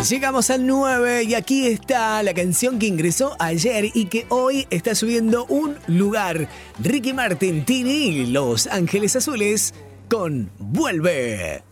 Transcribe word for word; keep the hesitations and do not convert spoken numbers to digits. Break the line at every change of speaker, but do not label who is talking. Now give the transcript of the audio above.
Llegamos al nueve y aquí está la canción que ingresó ayer y que hoy está subiendo un lugar. Ricky Martin, Tini y Los Ángeles Azules con Vuelve.